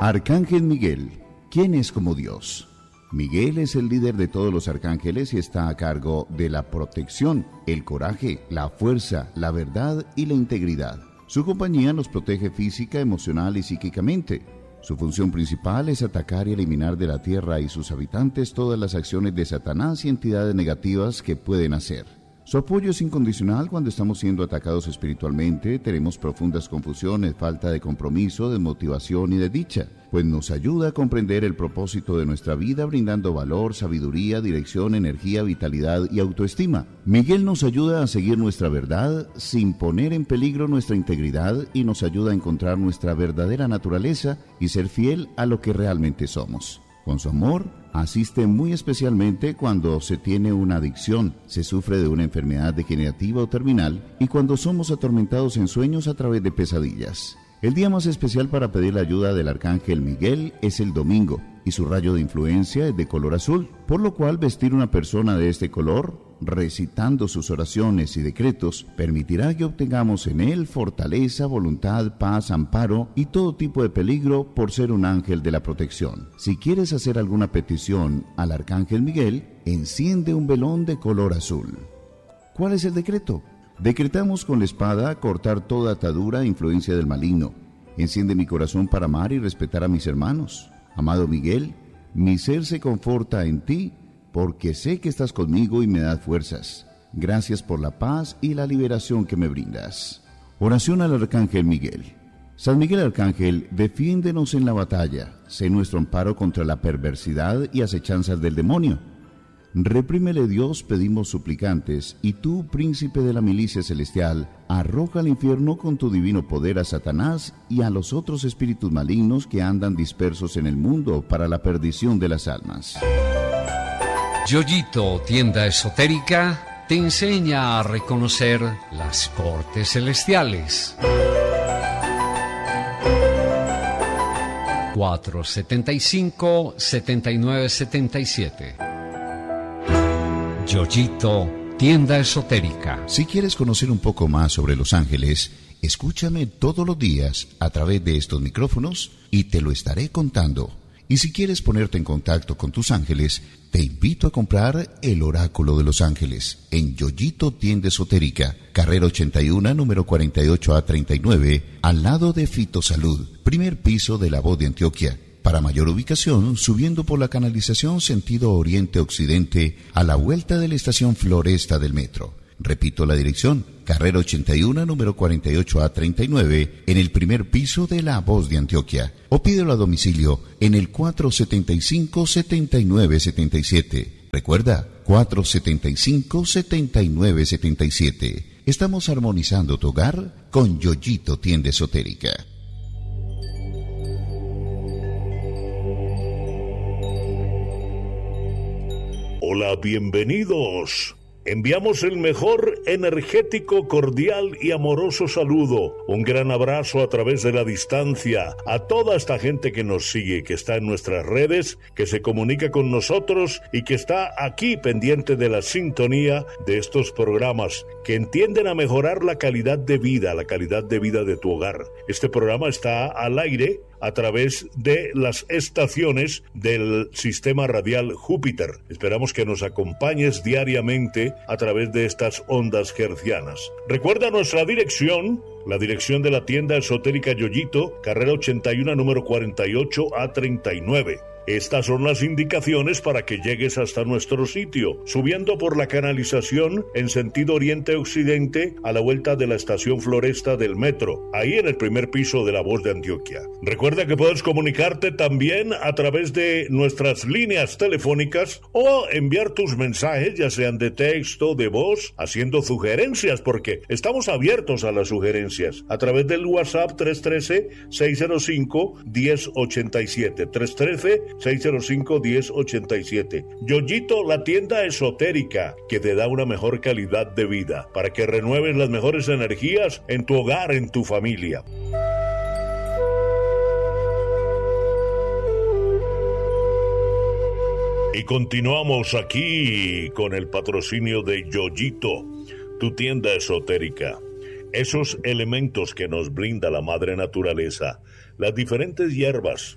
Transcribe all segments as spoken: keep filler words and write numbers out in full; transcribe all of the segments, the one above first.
Arcángel Miguel, ¿quién es como Dios? Miguel es el líder de todos los arcángeles y está a cargo de la protección, el coraje, la fuerza, la verdad y la integridad. Su compañía nos protege física, emocional y psíquicamente. Su función principal es atacar y eliminar de la tierra y sus habitantes todas las acciones de Satanás y entidades negativas que pueden hacer. Su apoyo es incondicional cuando estamos siendo atacados espiritualmente, tenemos profundas confusiones, falta de compromiso, de motivación y de dicha, pues nos ayuda a comprender el propósito de nuestra vida brindando valor, sabiduría, dirección, energía, vitalidad y autoestima. Miguel nos ayuda a seguir nuestra verdad sin poner en peligro nuestra integridad y nos ayuda a encontrar nuestra verdadera naturaleza y ser fiel a lo que realmente somos. Con su amor, asiste muy especialmente cuando se tiene una adicción, se sufre de una enfermedad degenerativa o terminal y cuando somos atormentados en sueños a través de pesadillas. El día más especial para pedir la ayuda del Arcángel Miguel es el domingo y su rayo de influencia es de color azul, por lo cual vestir una persona de este color, recitando sus oraciones y decretos, permitirá que obtengamos en él fortaleza, voluntad, paz, amparo y todo tipo de peligro por ser un ángel de la protección. Si quieres hacer alguna petición al Arcángel Miguel, enciende un velón de color azul. ¿Cuál es el decreto? Decretamos con la espada cortar toda atadura e influencia del maligno. Enciende mi corazón para amar y respetar a mis hermanos. Amado Miguel, mi ser se conforta en ti, porque sé que estás conmigo y me das fuerzas. Gracias por la paz y la liberación que me brindas. Oración al Arcángel Miguel. San Miguel Arcángel, defiéndenos en la batalla. Sé nuestro amparo contra la perversidad y acechanzas del demonio. Reprímele, Dios, pedimos suplicantes, y tú, príncipe de la milicia celestial, arroja al infierno con tu divino poder a Satanás y a los otros espíritus malignos que andan dispersos en el mundo para la perdición de las almas. Yoyito, tienda esotérica, te enseña a reconocer las cortes celestiales. cuatro setenta y cinco, setenta y nueve setenta y siete. Yoyito, tienda esotérica. Si quieres conocer un poco más sobre los ángeles, escúchame todos los días a través de estos micrófonos y te lo estaré contando. Y si quieres ponerte en contacto con tus ángeles, te invito a comprar el Oráculo de los Ángeles en Yoyito Tienda Esotérica, carrera ochenta y uno, número cuarenta y ocho A treinta y nueve, al lado de Fitosalud, primer piso de La Voz de Antioquia. Para mayor ubicación, subiendo por la canalización sentido oriente-occidente a la vuelta de la estación Floresta del metro. Repito la dirección, carrera ochenta y uno, número cuarenta y ocho A treinta y nueve, en el primer piso de La Voz de Antioquia. O pídelo a domicilio en el cuatro setenta y cinco, setenta y nueve setenta y siete. Recuerda, cuatro setenta y cinco, setenta y nueve setenta y siete. Estamos armonizando tu hogar con Yoyito Tienda Esotérica. Hola, bienvenidos. Enviamos el mejor, energético, cordial y amoroso saludo. Un gran abrazo a través de la distancia a toda esta gente que nos sigue, que está en nuestras redes, que se comunica con nosotros y que está aquí pendiente de la sintonía de estos programas que entienden a mejorar la calidad de vida, la calidad de vida de tu hogar. Este programa está al aire a través de las estaciones del sistema radial Júpiter. Esperamos que nos acompañes diariamente a través de estas ondas hertzianas. Recuerda nuestra dirección, la dirección de la tienda esotérica Yoyito, carrera ochenta y uno, número cuarenta y ocho A treinta y nueve. Estas son las indicaciones para que llegues hasta nuestro sitio, subiendo por la canalización en sentido oriente-occidente a la vuelta de la estación Floresta del metro, ahí en el primer piso de La Voz de Antioquia. Recuerda que puedes comunicarte también a través de nuestras líneas telefónicas o enviar tus mensajes, ya sean de texto, de voz, haciendo sugerencias, porque estamos abiertos a las sugerencias, a través del WhatsApp tres uno tres, seis cero cinco, uno cero ocho siete, tres uno tres, seis cero cinco, uno cero ocho siete. Yoyito, la tienda esotérica que te da una mejor calidad de vida para que renueves las mejores energías en tu hogar, en tu familia. Y continuamos aquí con el patrocinio de Yoyito, tu tienda esotérica. Esos elementos que nos brinda la madre naturaleza, las diferentes hierbas,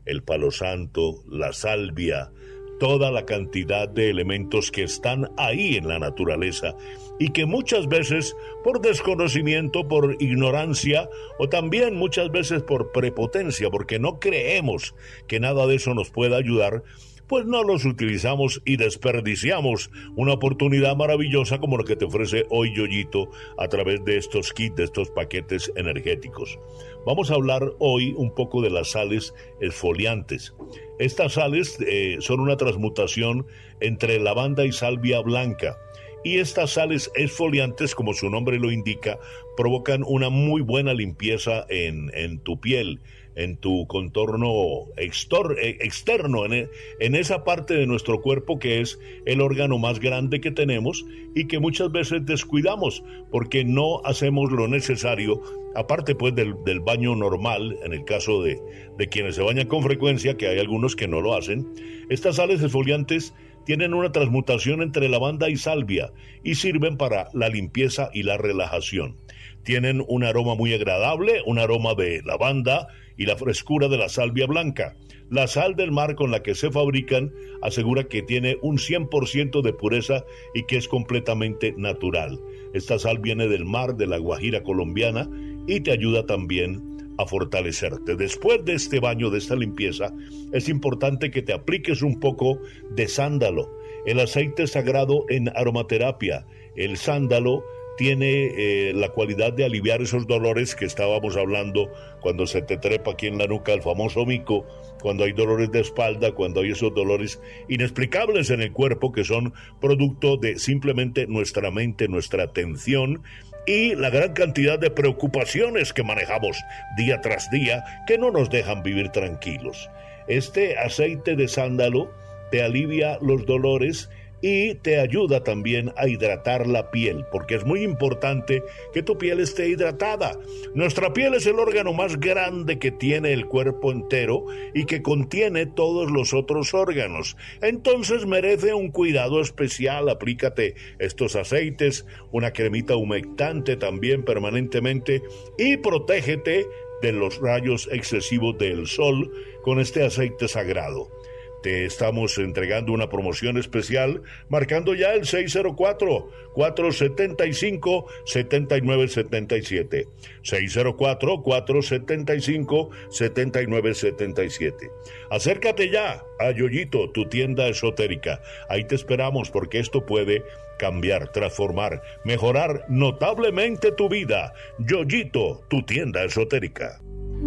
el palo santo, la salvia, toda la cantidad de elementos que están ahí en la naturaleza y que muchas veces por desconocimiento, por ignorancia o también muchas veces por prepotencia, porque no creemos que nada de eso nos pueda ayudar, pues no los utilizamos y desperdiciamos una oportunidad maravillosa como la que te ofrece hoy Yoyito a través de estos kits, de estos paquetes energéticos. Vamos a hablar hoy un poco de las sales exfoliantes. Estas sales eh, son una transmutación entre lavanda y salvia blanca. Y estas sales exfoliantes, como su nombre lo indica, provocan una muy buena limpieza en, en tu piel, en tu contorno extor, externo, en, en esa parte de nuestro cuerpo que es el órgano más grande que tenemos y que muchas veces descuidamos porque no hacemos lo necesario, aparte pues del, del baño normal, en el caso de, de quienes se bañan con frecuencia, que hay algunos que no lo hacen. Estas sales exfoliantes tienen una transmutación entre lavanda y salvia y sirven para la limpieza y la relajación. Tienen un aroma muy agradable, un aroma de lavanda y la frescura de la salvia blanca. La sal del mar con la que se fabrican asegura que tiene un cien por ciento de pureza y que es completamente natural. Esta sal viene del mar de la Guajira colombiana y te ayuda también a fortalecerte. Después de este baño, de esta limpieza, es importante que te apliques un poco de sándalo, el aceite sagrado en aromaterapia. El sándalo tiene eh, la cualidad de aliviar esos dolores que estábamos hablando cuando se te trepa aquí en la nuca el famoso mico, cuando hay dolores de espalda, cuando hay esos dolores inexplicables en el cuerpo que son producto de simplemente nuestra mente, nuestra atención y la gran cantidad de preocupaciones que manejamos día tras día que no nos dejan vivir tranquilos. Este aceite de sándalo te alivia los dolores y te ayuda también a hidratar la piel, porque es muy importante que tu piel esté hidratada. Nuestra piel es el órgano más grande que tiene el cuerpo entero y que contiene todos los otros órganos. Entonces merece un cuidado especial. Aplícate estos aceites, una cremita humectante también permanentemente y protégete de los rayos excesivos del sol con este aceite sagrado. Te estamos entregando una promoción especial marcando ya el seis cero cuatro, cuatro siete cinco, siete nueve siete siete. seis cero cuatro, cuatro siete cinco, siete nueve siete siete. Acércate ya a Yoyito, tu tienda esotérica. Ahí te esperamos porque esto puede cambiar, transformar, mejorar notablemente tu vida. Yoyito, tu tienda esotérica.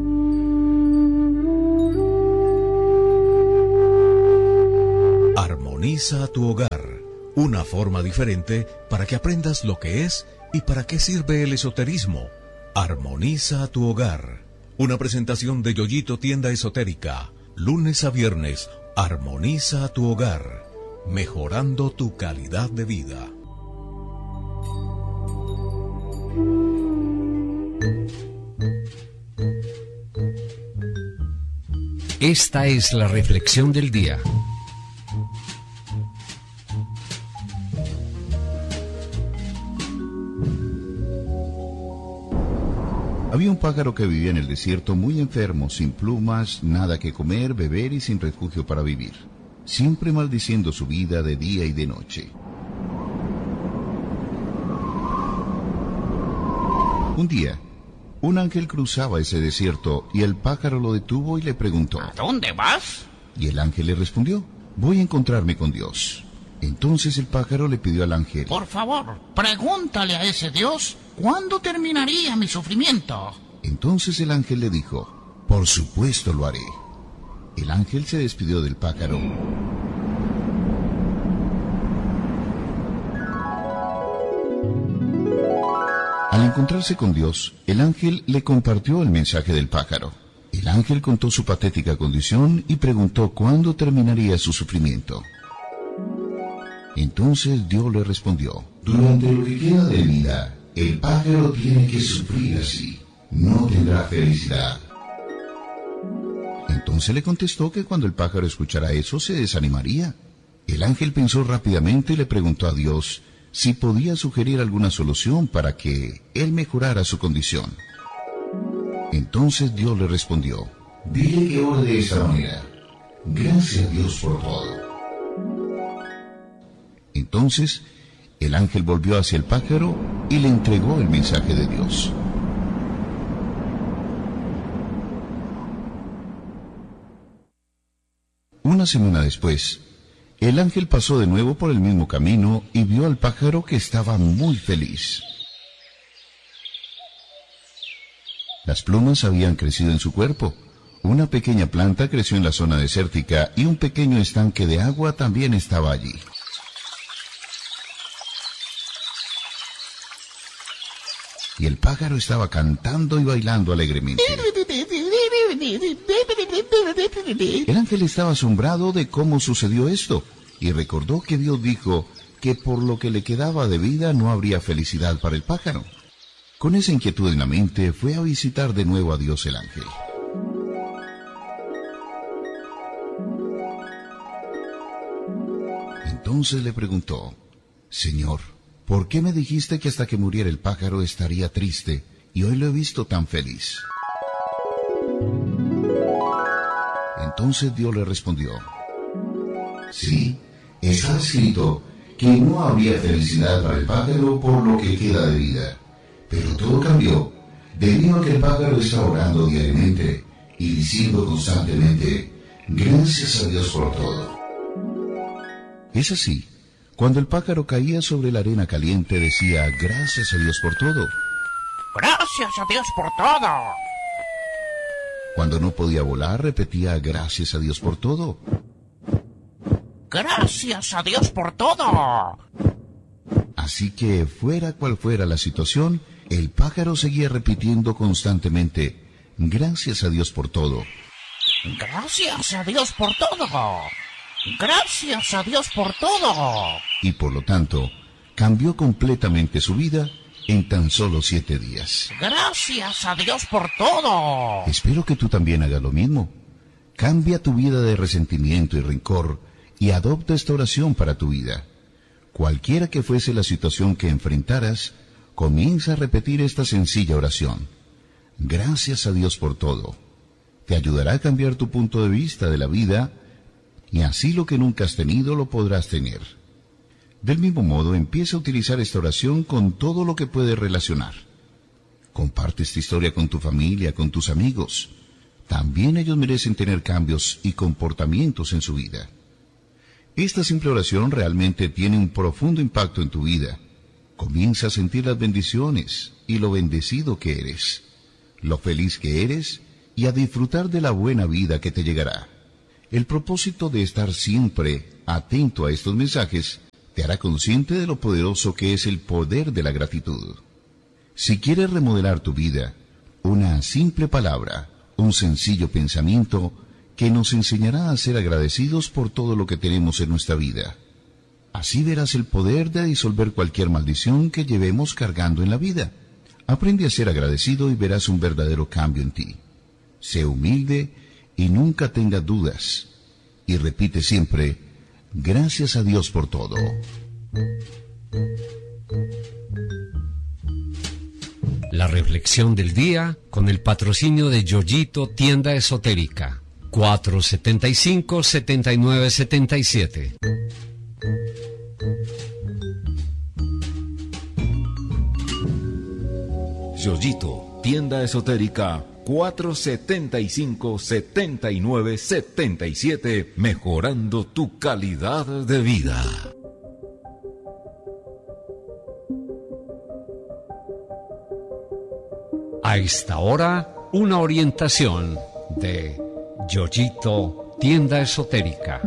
Armoniza tu hogar, una forma diferente para que aprendas lo que es y para qué sirve el esoterismo. Armoniza tu hogar, una presentación de Yoyito Tienda Esotérica, lunes a viernes. Armoniza tu hogar, mejorando tu calidad de vida. Esta es la reflexión del día. Había un pájaro que vivía en el desierto muy enfermo, sin plumas, nada que comer, beber y sin refugio para vivir, siempre maldiciendo su vida de día y de noche. Un día, un ángel cruzaba ese desierto y el pájaro lo detuvo y le preguntó: ¿A dónde vas? Y el ángel le respondió: voy a encontrarme con Dios. Entonces el pájaro le pidió al ángel: por favor, pregúntale a ese Dios cuándo terminaría mi sufrimiento. Entonces el ángel le dijo: por supuesto lo haré. El ángel se despidió del pájaro. Al encontrarse con Dios, el ángel le compartió el mensaje del pájaro. El ángel contó su patética condición y preguntó cuándo terminaría su sufrimiento. Entonces Dios le respondió: durante lo que queda de vida, el pájaro tiene que sufrir así. No tendrá felicidad. Entonces le contestó que cuando el pájaro escuchara eso se desanimaría. El ángel pensó rápidamente y le preguntó a Dios si podía sugerir alguna solución para que él mejorara su condición. Entonces Dios le respondió: Dile que ore de esta manera: gracias a Dios por todo. Entonces, el ángel volvió hacia el pájaro y le entregó el mensaje de Dios. Una semana después, el ángel pasó de nuevo por el mismo camino y vio al pájaro, que estaba muy feliz. Las plumas habían crecido en su cuerpo. Una pequeña planta creció en la zona desértica y un pequeño estanque de agua también estaba allí. Y el pájaro estaba cantando y bailando alegremente. El ángel estaba asombrado de cómo sucedió esto y recordó que Dios dijo que por lo que le quedaba de vida no habría felicidad para el pájaro. Con esa inquietud en la mente fue a visitar de nuevo a Dios el ángel. Entonces le preguntó: Señor, ¿por qué me dijiste que hasta que muriera el pájaro estaría triste y hoy lo he visto tan feliz? Entonces Dios le respondió: Sí, está escrito que no habría felicidad para el pájaro por lo que queda de vida. Pero todo cambió debido a que el pájaro está orando diariamente y diciendo constantemente: gracias a Dios por todo. Es así, cuando el pájaro caía sobre la arena caliente decía: gracias a Dios por todo. Gracias a Dios por todo. Cuando no podía volar repetía: gracias a Dios por todo. Gracias a Dios por todo. Así que, fuera cual fuera la situación, el pájaro seguía repitiendo constantemente: gracias a Dios por todo. Gracias a Dios por todo. Gracias a Dios por todo. Y por lo tanto, cambió completamente su vida en tan solo siete días. Gracias a Dios por todo. Espero que tú también hagas lo mismo. Cambia tu vida de resentimiento y rencor y adopta esta oración para tu vida. Cualquiera que fuese la situación que enfrentaras, comienza a repetir esta sencilla oración: gracias a Dios por todo. Te ayudará a cambiar tu punto de vista de la vida, y así lo que nunca has tenido lo podrás tener. Del mismo modo, empieza a utilizar esta oración con todo lo que puedes relacionar. Comparte esta historia con tu familia, con tus amigos. También ellos merecen tener cambios y comportamientos en su vida. Esta simple oración realmente tiene un profundo impacto en tu vida. Comienza a sentir las bendiciones y lo bendecido que eres, lo feliz que eres y a disfrutar de la buena vida que te llegará. El propósito de estar siempre atento a estos mensajes te hará consciente de lo poderoso que es el poder de la gratitud. Si quieres remodelar tu vida, una simple palabra, un sencillo pensamiento que nos enseñará a ser agradecidos por todo lo que tenemos en nuestra vida. Así verás el poder de disolver cualquier maldición que llevemos cargando en la vida. Aprende a ser agradecido y verás un verdadero cambio en ti. Sé humilde y nunca tengas dudas. Y repite siempre: gracias a Dios por todo. La reflexión del día con el patrocinio de Yoyito Tienda Esotérica. cuatro setenta y cinco, setenta y nueve setenta y siete. Yoyito, tienda esotérica, cuatro setenta y cinco, setenta y nueve setenta y siete, mejorando tu calidad de vida. A esta hora, una orientación de Yoyito Tienda Esotérica.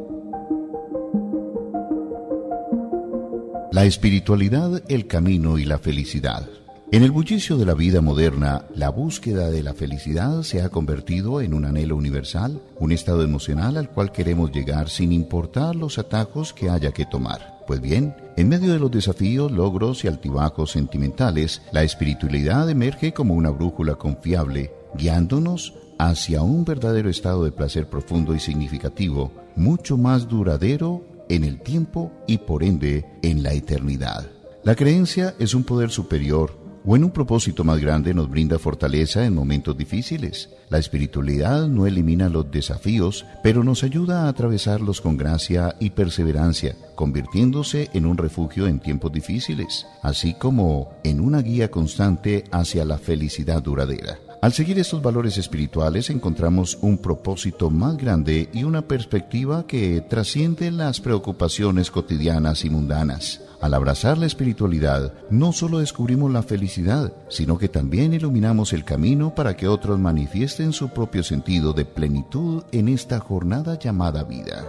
La espiritualidad, el camino y la felicidad. En el bullicio de la vida moderna, la búsqueda de la felicidad se ha convertido en un anhelo universal, un estado emocional al cual queremos llegar sin importar los atajos que haya que tomar. Pues bien, en medio de los desafíos, logros y altibajos sentimentales, la espiritualidad emerge como una brújula confiable, guiándonos hacia un verdadero estado de placer profundo y significativo, mucho más duradero en el tiempo y por ende en la eternidad. La creencia es un poder superior, o en un propósito más grande nos brinda fortaleza en momentos difíciles. La espiritualidad no elimina los desafíos, pero nos ayuda a atravesarlos con gracia y perseverancia, convirtiéndose en un refugio en tiempos difíciles, así como en una guía constante hacia la felicidad duradera. Al seguir estos valores espirituales encontramos un propósito más grande y una perspectiva que trasciende las preocupaciones cotidianas y mundanas. Al abrazar la espiritualidad, no solo descubrimos la felicidad, sino que también iluminamos el camino para que otros manifiesten su propio sentido de plenitud en esta jornada llamada vida.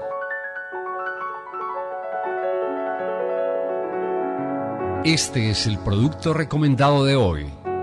Este es el producto recomendado de hoy.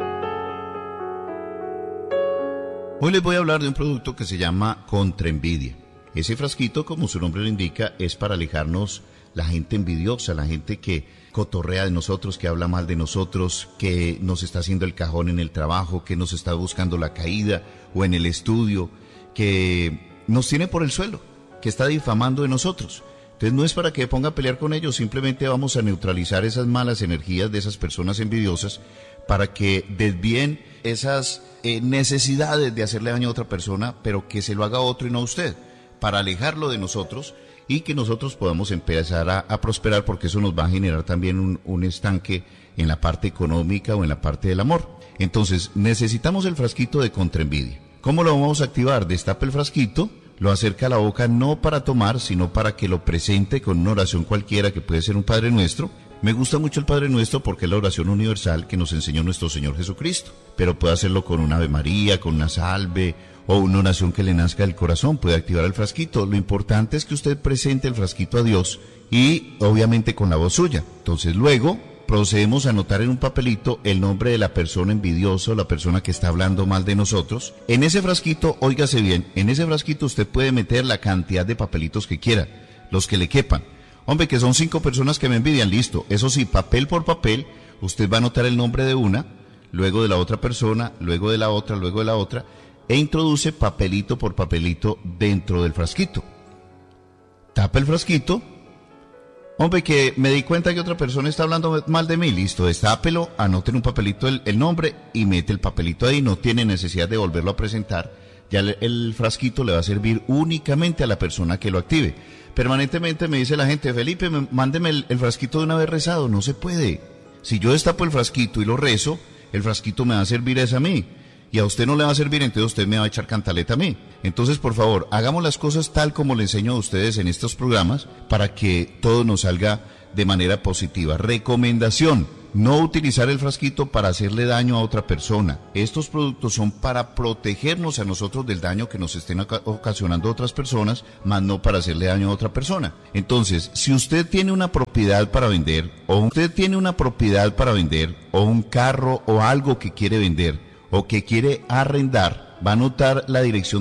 Hoy les voy a hablar de un producto que se llama Contraenvidia. Ese frasquito, como su nombre lo indica, es para alejarnos la gente envidiosa, la gente que cotorrea de nosotros, que habla mal de nosotros, que nos está haciendo el cajón en el trabajo, que nos está buscando la caída o en el estudio, que nos tiene por el suelo, que está difamando de nosotros. Entonces no es para que ponga a pelear con ellos, simplemente vamos a neutralizar esas malas energías de esas personas envidiosas para que desvíen esas eh, necesidades de hacerle daño a otra persona, pero que se lo haga otro y no a usted, para alejarlo de nosotros y que nosotros podamos empezar a, a prosperar, porque eso nos va a generar también un, un estanque en la parte económica o en la parte del amor. Entonces necesitamos el frasquito de Contraenvidia. ¿Cómo lo vamos a activar? Destapa el frasquito, lo acerca a la boca no para tomar, sino para que lo presente con una oración cualquiera, que puede ser un Padre Nuestro. Me gusta mucho el Padre Nuestro porque es la oración universal que nos enseñó nuestro Señor Jesucristo, pero puede hacerlo con una Ave María, con una salve o una oración que le nazca del corazón, puede activar el frasquito. Lo importante es que usted presente el frasquito a Dios y obviamente con la voz suya. Entonces luego procedemos a anotar en un papelito el nombre de la persona envidiosa o la persona que está hablando mal de nosotros. En ese frasquito, óigase bien, en ese frasquito usted puede meter la cantidad de papelitos que quiera, los que le quepan. Hombre, que son cinco personas que me envidian, listo. Eso sí, papel por papel, usted va a anotar el nombre de una, luego de la otra persona, luego de la otra, luego de la otra, e introduce papelito por papelito dentro del frasquito. Tapa el frasquito. Hombre, que me di cuenta que otra persona está hablando mal de mí, listo, destápelo, anote en un papelito el, el nombre y mete el papelito ahí, no tiene necesidad de volverlo a presentar. Ya el, el frasquito le va a servir únicamente a la persona que lo active. Permanentemente me dice la gente, Felipe, mándeme el, el frasquito de una vez rezado. No se puede. Si yo destapo el frasquito y lo rezo, el frasquito me va a servir es a mí. Y a usted no le va a servir, entonces usted me va a echar cantaleta a mí. Entonces, por favor, hagamos las cosas tal como le enseño a ustedes en estos programas para que todo nos salga de manera positiva. Recomendación: no utilizar el frasquito para hacerle daño a otra persona. Estos productos son para protegernos a nosotros del daño que nos estén ocasionando otras personas, más no para hacerle daño a otra persona. Entonces, si usted tiene una propiedad para vender, o usted tiene una propiedad para vender, o un carro o algo que quiere vender, o que quiere arrendar, va a anotar la dirección